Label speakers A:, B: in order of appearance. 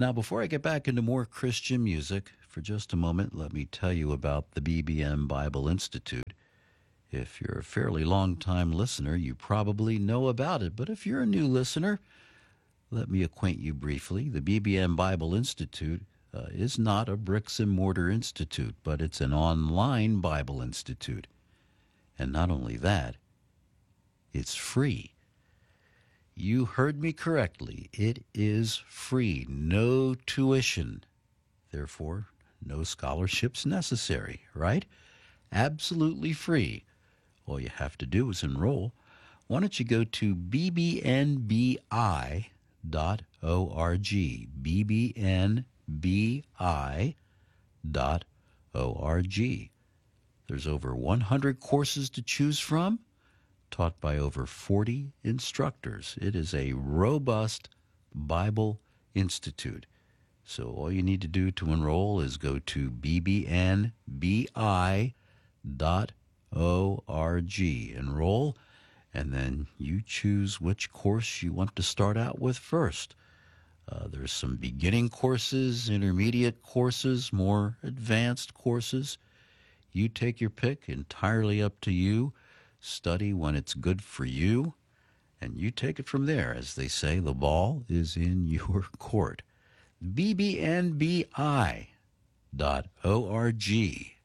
A: Now, before I get back into more Christian music, for just a moment, let me tell you about the BBM Bible Institute. If you're a fairly long-time listener, you probably know about it. But if you're a new listener, let me acquaint you briefly. The BBM Bible Institute is not a bricks and mortar institute, but it's an online Bible institute. And not only that, it's free. You heard me correctly. It is free. No tuition. Therefore, no scholarships necessary, right? Absolutely free. All you have to do is enroll. Why don't you go to bbnbi.org, bbnbi.org. There's over 100 courses to choose from, taught by over 40 instructors. It is a robust Bible institute. So all you need to do to enroll is go to bbnbi.org, enroll, and then you choose which course you want to start out with first. There's some beginning courses, intermediate courses, more advanced courses. You take your pick, entirely up to you. Study when it's good for you, and you take it from there. As they say, the ball is in your court. bbnbi.org.